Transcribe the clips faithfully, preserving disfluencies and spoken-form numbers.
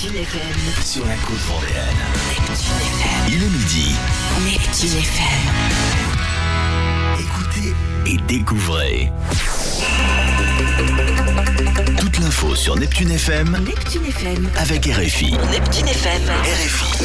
Neptune F M. Sur la côte vendéenne. Neptune F M. Il est midi. Neptune F M. Écoutez et découvrez. Toute l'info sur Neptune F M. Neptune F M. Avec R F I. Neptune F M. R F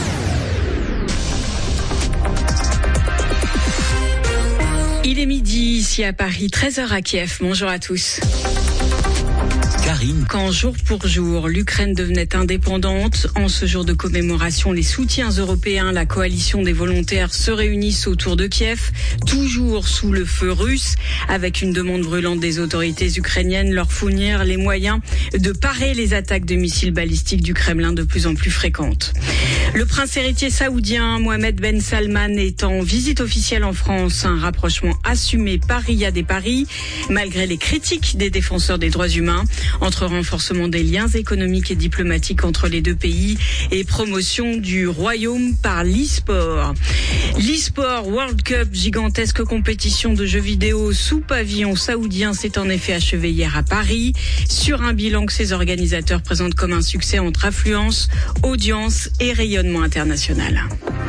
I. Il est midi ici à Paris, treize heures à Kiev. Bonjour à tous. Karine. Quand jour pour jour, l'Ukraine devenait indépendante, en ce jour de commémoration, les soutiens européens, la coalition des volontaires se réunissent autour de Kiev, toujours sous le feu russe, avec une demande brûlante des autorités ukrainiennes, leur fournir les moyens de parer les attaques de missiles balistiques du Kremlin de plus en plus fréquentes. Le prince héritier saoudien Mohammed Ben Salman est en visite officielle en France, un rapprochement assumé par Riyad et Paris, malgré les critiques des défenseurs des droits humains, entre renforcement des liens économiques et diplomatiques entre les deux pays et promotion du royaume par l'e-sport. L'e-sport World Cup, gigantesque compétition de jeux vidéo sous pavillon saoudien, s'est en effet achevée hier à Paris, sur un bilan que ses organisateurs présentent comme un succès entre affluence, audience et rayonnement international.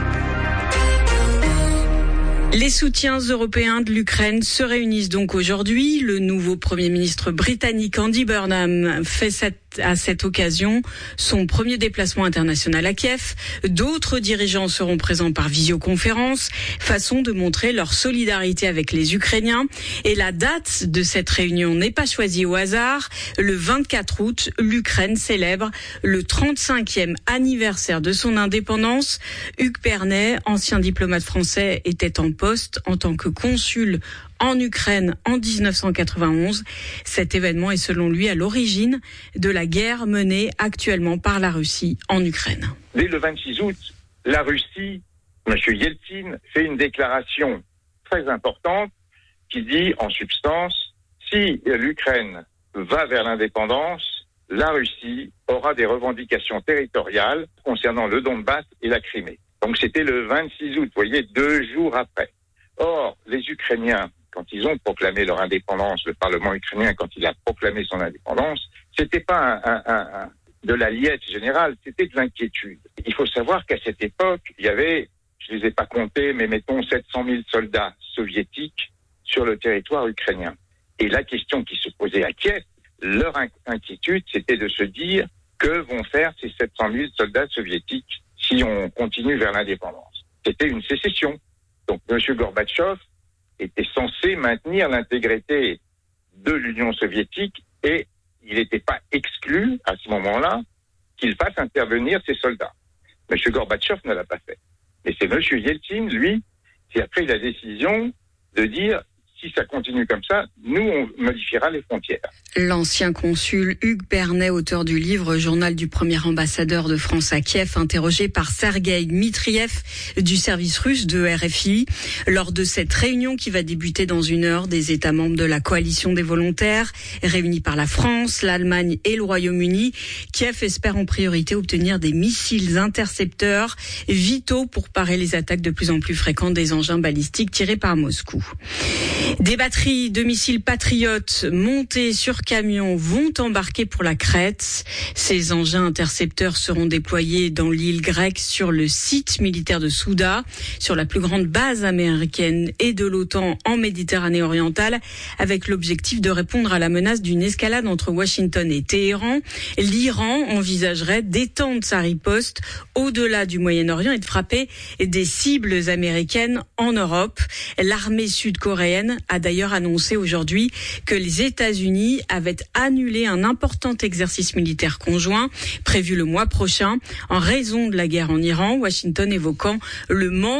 Les soutiens européens de l'Ukraine se réunissent donc aujourd'hui. Le nouveau Premier ministre britannique Andy Burnham fait cette, à cette occasion son premier déplacement international à Kiev. D'autres dirigeants seront présents par visioconférence, façon de montrer leur solidarité avec les Ukrainiens. Et la date de cette réunion n'est pas choisie au hasard. Le vingt-quatre août, l'Ukraine célèbre le trente-cinquième anniversaire de son indépendance. Hugues Pernet, ancien diplomate français, était en poste en tant que consul en Ukraine en dix-neuf cent quatre-vingt-onze. Cet événement est selon lui à l'origine de la guerre menée actuellement par la Russie en Ukraine. Dès le vingt-six août, la Russie, M. Yeltsin, fait une déclaration très importante qui dit en substance, si l'Ukraine va vers l'indépendance, la Russie aura des revendications territoriales concernant le Donbass et la Crimée. Donc c'était le vingt-six août, vous voyez, deux jours après. Or, les Ukrainiens, quand ils ont proclamé leur indépendance, le Parlement ukrainien, quand il a proclamé son indépendance, c'était pas un, un, un, un, de la liesse générale, c'était de l'inquiétude. Il faut savoir qu'à cette époque, il y avait, je les ai pas comptés, mais mettons sept cent mille soldats soviétiques sur le territoire ukrainien. Et la question qui se posait à Kiev, leur inquiétude, c'était de se dire que vont faire ces sept cent mille soldats soviétiques si on continue vers l'indépendance. C'était une sécession. Donc M. Gorbatchev était censé maintenir l'intégrité de l'Union soviétique et il n'était pas exclu à ce moment-là qu'il fasse intervenir ses soldats. M. Gorbatchev ne l'a pas fait. Mais c'est M. Yeltsin, lui, qui a pris la décision de dire si ça continue comme ça, nous, on modifiera les frontières. L'ancien consul Hugues Pernet, auteur du livre Journal du premier ambassadeur de France à Kiev, interrogé par Sergueï Dmitriev du service russe de R F I. Lors de cette réunion qui va débuter dans une heure, des États membres de la coalition des volontaires, réunis par la France, l'Allemagne et le Royaume-Uni, Kiev espère en priorité obtenir des missiles intercepteurs vitaux pour parer les attaques de plus en plus fréquentes des engins balistiques tirés par Moscou. Des batteries de missiles patriotes montées sur camions vont embarquer pour la Crète. Ces engins intercepteurs seront déployés dans l'île grecque sur le site militaire de Souda, sur la plus grande base américaine et de l'OTAN en Méditerranée orientale, avec l'objectif de répondre à la menace d'une escalade entre Washington et Téhéran. L'Iran envisagerait d'étendre sa riposte au-delà du Moyen-Orient et de frapper des cibles américaines en Europe. L'armée sud-coréenne a d'ailleurs annoncé aujourd'hui que les États-Unis avaient annulé un important exercice militaire conjoint prévu le mois prochain en raison de la guerre en Iran, Washington évoquant le manque